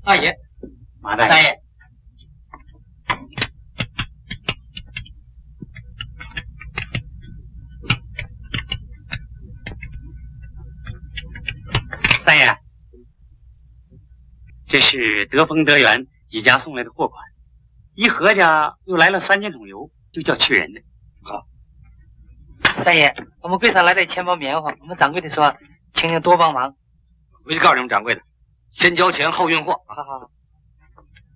大爷， 马大爷， 大爷， 大爷，这是德丰德源几家送来的货款，一合家又来了3斤桶油，就叫缺人的。 好，大爷，我们柜上来了1000包棉花，我们掌柜的说，请您多帮忙。 回去告诉你们掌柜的，先交钱后运货。 好好好。